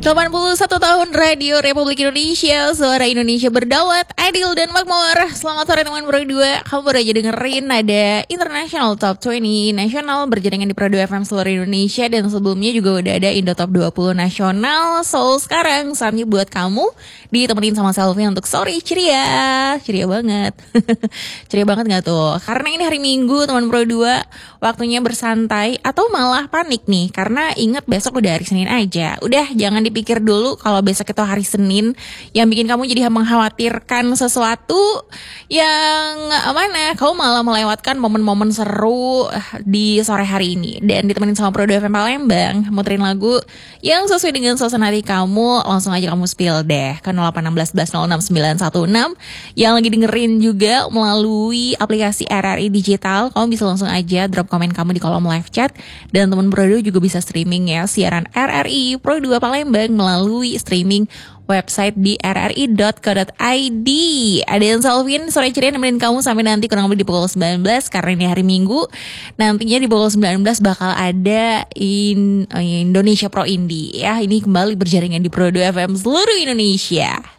81 tahun Radio Republik Indonesia, suara Indonesia berdaulat, adil dan makmur. Selamat sore teman Pro 2. Kamu baru aja dengerin ada International Top 20 Nasional berjaringan di Pro 2 FM seluruh Indonesia. Dan sebelumnya juga udah ada Indo Top 20 Nasional. So sekarang saatnya buat kamu ditemenin sama Selfie untuk sore ceria. Ceria banget. Ceria banget gak tuh? Karena ini hari Minggu teman Pro 2, waktunya bersantai atau malah panik nih. Karena ingat besok udah hari Senin aja. Udah jangan dipikir dulu kalau besok itu hari Senin yang bikin kamu jadi mengkhawatirkan sesuatu yang mana kamu malah melewatkan momen-momen seru di sore hari ini. Dan ditemenin sama Pro 2 FM Palembang, muterin lagu yang sesuai dengan suasana hati kamu. Langsung aja kamu spill deh ke 0816 yang lagi dengerin juga melalui aplikasi RRI Digital. Kamu bisa langsung aja drop komen kamu di kolom live chat. Dan teman Pro 2 juga bisa streaming ya siaran RRI Pro 2 Palembang melalui streaming website di rri.co.id. Ada yang Salvin sore ceria nemenin kamu sampai nanti kurang lebih di pukul 19 karena ini hari Minggu. Nantinya di pukul 19 bakal ada Indonesia Pro Indie ya. Ini kembali berjaringan di Pro 2 FM seluruh Indonesia.